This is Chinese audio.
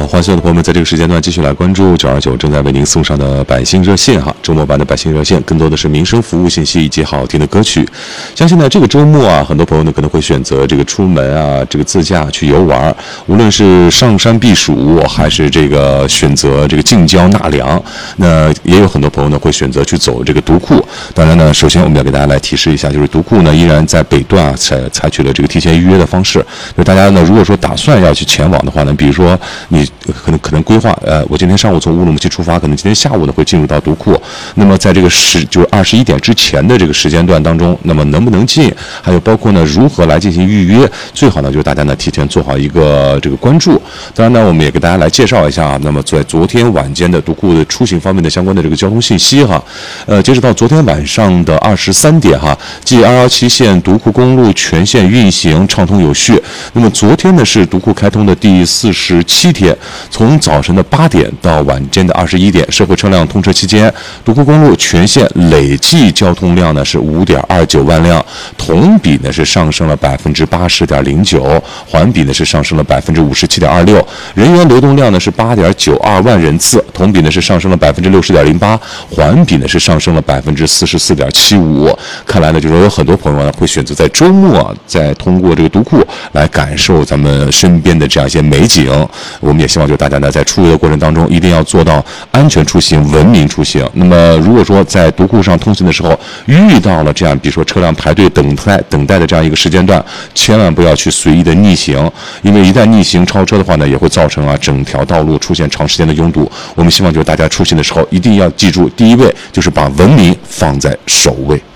欢迎所有的朋友们在这个时间段继续来关注929正在为您送上的百姓热线哈，周末版的百姓热线更多的是民生服务信息以及好听的歌曲。相信呢这个周末啊，很多朋友呢可能会选择这个出门啊，这个自驾去游玩，无论是上山避暑，还是这个选择这个近郊纳凉，那也有很多朋友呢会选择去走这个独库。当然呢，首先我们要给大家来提示一下，就是独库呢依然在北段啊采取了这个提前预约的方式。就大家呢如果说打算要去前往的话呢，比如说你可能规划我今天上午从乌鲁木齐出发，可能今天下午呢会进入到独库，那么在这个就是21点之前的这个时间段当中，那么能不能进，还有包括呢如何来进行预约，最好呢就是大家呢提前做好一个这个关注。当然呢我们也给大家来介绍一下啊，那么在昨天晚间的独库的出行方面的相关的这个交通信息哈，截止到昨天晚上的23点哈，G217线独库公路全线运行畅通有序。那么昨天呢是独库开通的第47天，从早晨的8点到晚间的21点，社会车辆通车期间，独库公路全线累计交通量呢是5.29万辆，同比呢是上升了80.09%，环比呢是上升了57.26%，人员流动量呢是8.92万人次，同比呢是上升了60.08%，环比呢是上升了44.75%。看来呢，就是有很多朋友呢会选择在周末啊，再通过这个独库来感受咱们身边的这样一些美景。我们也希望就大家呢在出游的过程当中，一定要做到安全出行、文明出行。那么如果说在独库上通行的时候遇到了这样，比如说车辆排队等待的这样一个时间段，千万不要去随意的逆行，因为一旦逆行超车的话呢，也会造成整条道路出现长时间的拥堵。我们希望就是大家出行的时候一定要记住，第一位就是把文明放在首位。